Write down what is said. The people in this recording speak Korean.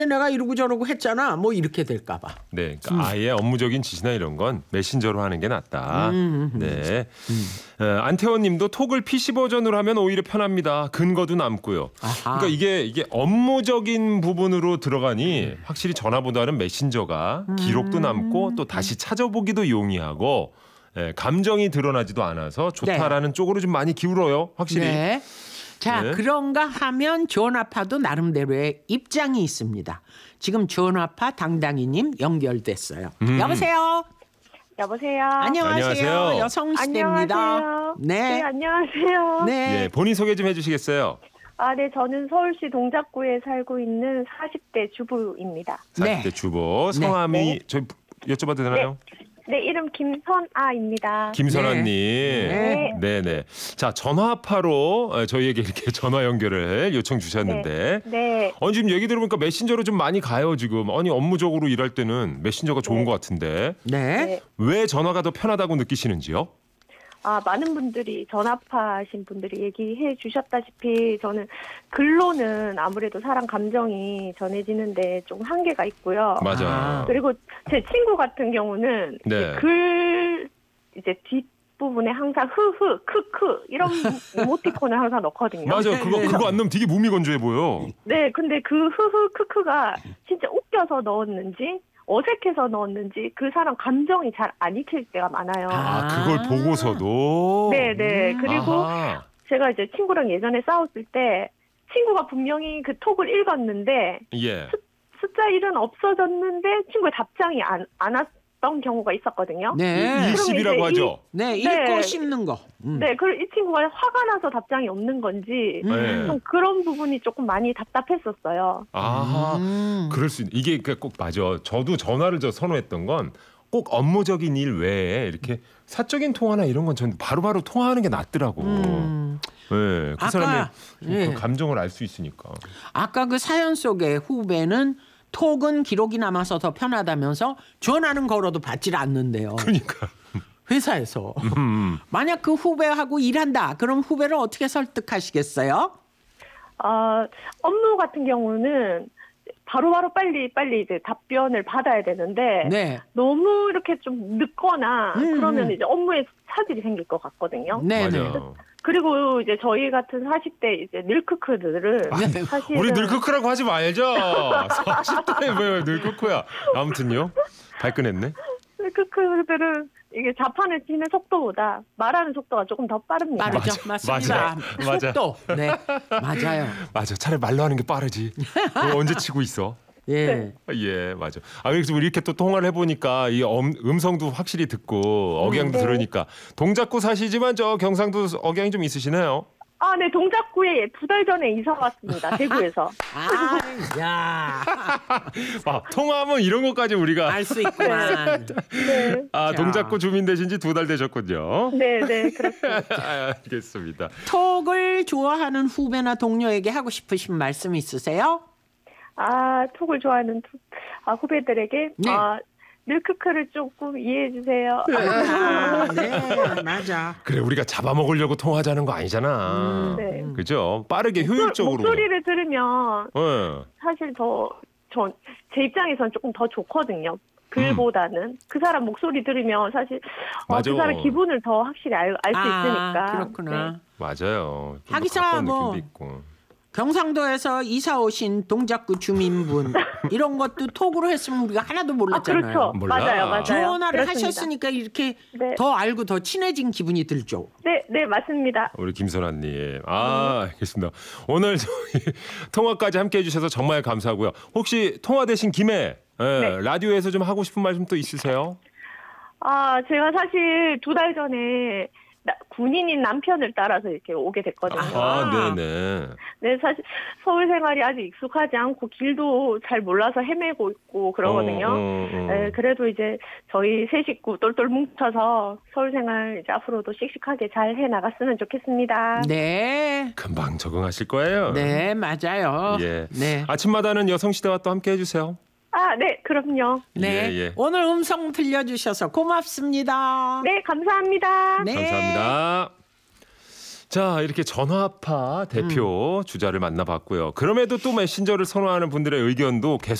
내가 이러고 저러고 했잖아. 뭐 이렇게 될까 봐. 네, 그러니까 아예 업무적인 지시나 이런 건 메신저로 하는 게 낫다. 네. 안태원 님도 톡을 PC 버전으로 하면 오히려 편합니다. 근거도 남고요. 아하. 그러니까 이게 업무적인 부분으로 들어가니 확실히 전화보다는 메신저가 기록도 남고 또 다시 찾아보기도 용이하고 감정이 드러나지도 않아서 좋다라는 쪽으로 좀 많이 기울어요. 확실히. 네. 자, 네. 그런가 하면 전화파도 나름대로의 입장이 있습니다. 지금 전화파 당당이님 연결됐어요. 여보세요. 여보세요. 안녕하세요. 여성시대입니다. 안녕하세요. 네. 안녕하세요. 네. 예, 본인 소개 좀 해주시겠어요? 네, 저는 서울시 동작구에 살고 있는 40대 주부입니다. 40대 네. 주부 성함이 네. 저 여쭤봐도 되나요? 네, 이름 김선아입니다. 김선아님. 네. 네네. 자, 전화파로 저희에게 이렇게 전화 연결을 요청 주셨는데. 네. 지금 얘기 들어보니까 메신저로 좀 많이 가요, 지금. 아니, 업무적으로 일할 때는 메신저가 좋은 것 같은데. 네. 네. 왜 전화가 더 편하다고 느끼시는지요? 많은 분들이 전화파신 분들이 얘기해 주셨다시피 저는 글로는 아무래도 사람 감정이 전해지는데 좀 한계가 있고요. 맞아. 아. 그리고 제 친구 같은 경우는 네. 글 이제 뒷부분에 항상 흐흐 크크 이런 이모티콘을 항상 넣거든요. 맞아. 그거 안 넣으면 되게 무미건조해 보여. 네, 근데 그 흐흐 크크가 진짜 웃겨서 넣었는지 어색해서 넣었는지 그 사람 감정이 잘 안 익힐 때가 많아요. 그걸 보고서도. 네. 그리고 아하. 제가 이제 친구랑 예전에 싸웠을 때 친구가 분명히 그 톡을 읽었는데 예. 숫자 1은 없어졌는데 친구의 답장이 안 왔던 경우가 있었거든요. 네. 일십이라고 하죠. 네, 읽고 네. 씹는 거. 네, 그리고 이 친구가 화가 나서 답장이 없는 건지 네. 좀 그런 부분이 조금 많이 답답했었어요. 아하. 그럴 수 있는. 이게 꼭 맞아. 저도 전화를 선호했던 건 꼭 업무적인 일 외에 이렇게 사적인 통화나 이런 건 전 바로바로 통화하는 게 낫더라고. 네, 그 아까, 사람의 예. 그 감정을 알 수 있으니까. 아까 그 사연 속의 후배는 톡은 기록이 남아서 더 편하다면서 전화는 걸어도 받질 않는데요. 그러니까. 회사에서. 만약 그 후배하고 일한다. 그럼 후배를 어떻게 설득하시겠어요? 업무 같은 경우는 바로바로 빨리 이제 답변을 받아야 되는데 네. 너무 이렇게 좀 늦거나 그러면 이제 업무에 차질이 생길 것 같거든요. 네. 맞아. 그리고 이제 저희 같은 40대 이제 닐크크들은 사실은 우리 늙크크라고 하지 말죠. 40대 왜 늙크크야. 아무튼요. 발끈했네. 닐크크들은 이게 자판을 치는 속도보다 말하는 속도가 조금 더 빠릅니다. 빠르죠. 맞습니다. 맞아. 속도. 네. 맞아요. 맞아. 차라리 말로 하는 게 빠르지. 그거 언제 치고 있어? 예. 예, 맞아. 그래서 우리 이렇게 또 통화를 해보니까 이 음성도 확실히 듣고 억양도 네. 들으니까 동작구 사시지만 저 경상도 억양이 좀 있으시네요. 네, 동작구에 2달 전에 이사 왔습니다. 대구에서. 야. 통화하면 이런 것까지 우리가 알 수 있구만. 네, 동작구 주민 되신 지 2달 되셨군요. 네, 그렇습니다. 알겠습니다. 톡을 좋아하는 후배나 동료에게 하고 싶으신 말씀 있으세요? 톡을 좋아하는 후배들에게 네. 닐크크를 조금 이해해 주세요. 네, 맞아. 그래, 우리가 잡아먹으려고 통화하자는 거 아니잖아. 네. 그죠? 빠르게 효율적으로. 목소리를 들으면 네. 사실 제 입장에서는 조금 더 좋거든요. 글보다는 그 사람 목소리 들으면 사실 맞아. 그 사람 기분을 더 확실히 알 수 있으니까. 그렇구나. 네. 맞아요. 좀 더 하기사 가까운 뭐 느낌도 있고. 경상도에서 이사 오신 동작구 주민분 이런 것도 톡으로 했으면 우리가 하나도 몰랐잖아요. 그렇죠. 몰라. 맞아요. 전화를 그렇습니다. 하셨으니까 이렇게 네. 더 알고 더 친해진 기분이 들죠. 네, 맞습니다. 우리 김선아님. 알겠습니다. 오늘 저희 통화까지 함께 해주셔서 정말 감사하고요. 혹시 통화 되신 김에 네. 라디오에서 좀 하고 싶은 말씀 또 있으세요? 제가 사실 2달 전에 군인인 남편을 따라서 이렇게 오게 됐거든요. 네네. 네, 사실 서울 생활이 아직 익숙하지 않고 길도 잘 몰라서 헤매고 있고 그러거든요. 네, 그래도 이제 저희 세 식구 똘똘 뭉쳐서 서울 생활 이제 앞으로도 씩씩하게 잘 해 나갔으면 좋겠습니다. 네. 금방 적응하실 거예요. 네, 맞아요. 예. 네. 아침마다는 여성시대와 또 함께 해주세요. 네, 그럼요. 네. 예. 오늘 음성 들려주셔서 고맙습니다. 네, 감사합니다. 네. 감사합니다. 자, 이렇게 전화파 대표 주자를 만나봤고요. 그럼에도 또 메신저를 선호하는 분들의 의견도 계속